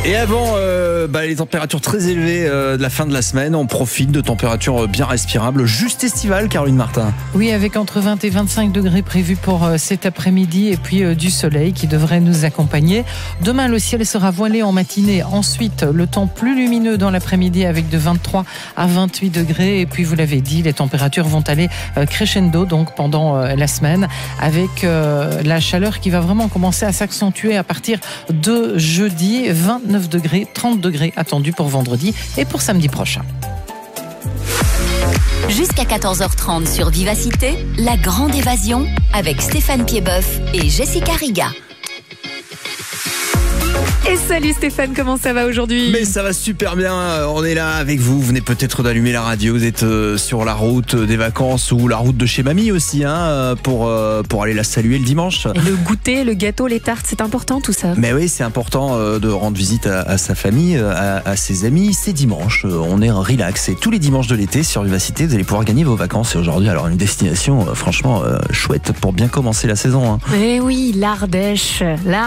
Et avant les températures très élevées de la fin de la semaine, on profite de températures bien respirables, juste estivales, Caroline Martin. Oui, avec entre 20 et 25 degrés prévus pour cet après-midi et puis du soleil qui devrait nous accompagner. Demain, le ciel sera voilé en matinée. Ensuite, le temps plus lumineux dans l'après-midi avec de 23 à 28 degrés. Et puis, vous l'avez dit, les températures vont aller crescendo donc pendant la semaine avec la chaleur qui va vraiment commencer à s'accentuer à partir de jeudi. 29 degrés, 30 degrés attendus pour vendredi et pour samedi prochain. Jusqu'à 14h30 sur Vivacité, la grande évasion avec Stéphane Piedboeuf et Jessica Riga. Et salut Stéphane, comment ça va aujourd'hui ? Mais ça va super bien, on est là avec vous, vous venez peut-être d'allumer la radio, vous êtes sur la route des vacances ou la route de chez mamie aussi, pour aller la saluer le dimanche. Et le goûter, le gâteau, les tartes, c'est important tout ça ? Mais oui, c'est important de rendre visite à sa famille, à ses amis. C'est dimanche, on est relax et tous les dimanches de l'été sur Vivacité, vous allez pouvoir gagner vos vacances. Et aujourd'hui, alors une destination franchement chouette pour bien commencer la saison. Eh oui, l'Ardèche,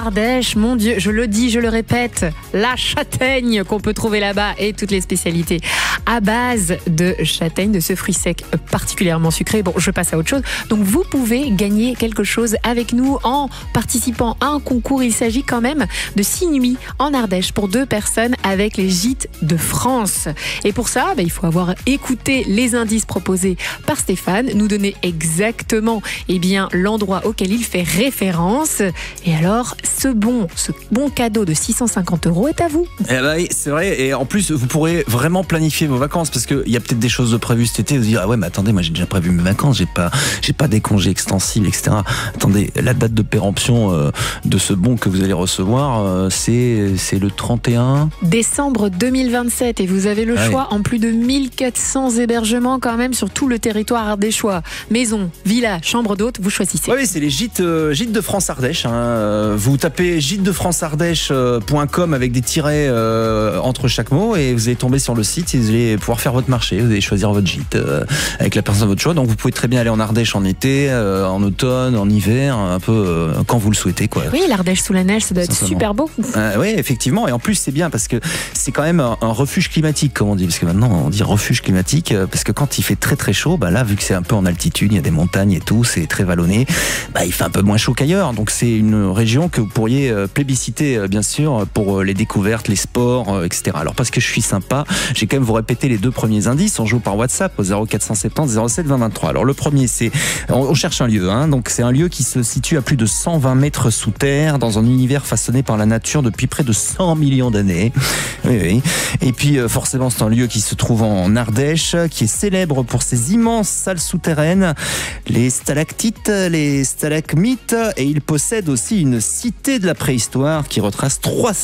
mon Dieu, je le dis, je le répète, la châtaigne qu'on peut trouver là-bas et toutes les spécialités à base de châtaigne, de ce fruit sec particulièrement sucré. Bon, je passe à autre chose. Donc vous pouvez gagner quelque chose avec nous en participant à un concours. Il s'agit quand même de 6 nuits en Ardèche pour 2 personnes avec les gîtes de France. Et pour ça, il faut avoir écouté les indices proposés par Stéphane, nous donner exactement l'endroit auquel il fait référence. Et alors, ce bon cadeau de 650 € est à vous. C'est vrai, et en plus vous pourrez vraiment planifier vos vacances parce qu'il y a peut-être des choses de prévues cet été, vous dire mais attendez, moi j'ai déjà prévu mes vacances, j'ai pas des congés extensibles, etc. Attendez, la date de péremption de ce bon que vous allez recevoir, c'est le 31 décembre 2027 et vous avez le choix en plus de 1400 hébergements quand même sur tout le territoire ardéchois. Maison, villa, chambre d'hôte, vous choisissez. Oui, c'est les gîtes de France Ardèche. Vous tapez gîtesdefranceardèche.com avec des tirets entre chaque mot et vous allez tomber sur le site et vous allez pouvoir faire votre marché. Vous allez choisir votre gîte avec la personne de votre choix. Donc vous pouvez très bien aller en Ardèche en été, en automne, en hiver, un peu quand vous le souhaitez, quoi. Oui, l'Ardèche sous la neige, ça doit être super beau. Oui, effectivement. Et en plus, c'est bien parce que c'est quand même un refuge climatique, comme on dit. Parce que maintenant, on dit refuge climatique parce que quand il fait très très chaud, là, vu que c'est un peu en altitude, il y a des montagnes et tout, c'est très vallonné, il fait un peu moins chaud qu'ailleurs. Donc c'est une région que vous pourriez plébisciter, bien sûr, pour les découvertes, les sports, etc. Alors parce que je suis sympa, j'ai quand même vous répéter les 2 premiers indices. On joue par WhatsApp au 0470 07 20 23. Alors le premier, c'est on cherche un lieu, donc c'est un lieu qui se situe à plus de 120 mètres sous terre dans un univers façonné par la nature depuis près de 100 millions d'années. Oui. Et puis forcément c'est un lieu qui se trouve en Ardèche, qui est célèbre pour ses immenses salles souterraines, les stalactites, les stalagmites, et il possède aussi une cité de la préhistoire qui retrace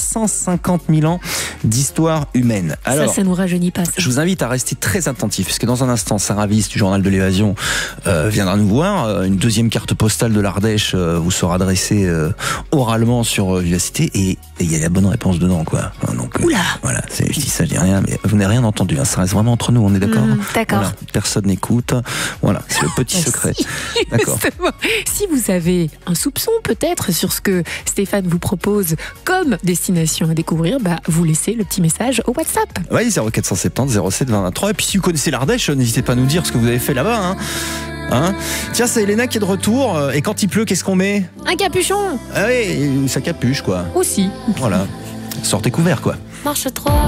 350 000 ans d'histoire humaine. Alors, ça nous rajeunit pas. Ça. Je vous invite à rester très attentif, puisque dans un instant, Sarah Viss du Journal de l'Évasion viendra nous voir. Une deuxième carte postale de l'Ardèche vous sera adressée oralement sur Vivacité, et il y a la bonne réponse dedans, quoi. Donc, oula. Voilà, je dis ça, je dis rien, mais vous n'avez rien entendu. Ça reste vraiment entre nous, on est d'accord ? D'accord. Voilà, personne n'écoute. Voilà, c'est le petit secret. D'accord. Si vous avez un soupçon peut-être sur ce que Stéphane vous propose comme destination à découvrir, vous laissez le petit message au WhatsApp. Oui, 0470 07 20 23. Et puis si vous connaissez l'Ardèche, n'hésitez pas à nous dire ce que vous avez fait là-bas. Tiens, c'est Elena qui est de retour. Et quand il pleut, qu'est-ce qu'on met ? Un capuchon. Ah oui, sa capuche, quoi. Aussi. Voilà. Sortez couvert, quoi. Marche 3.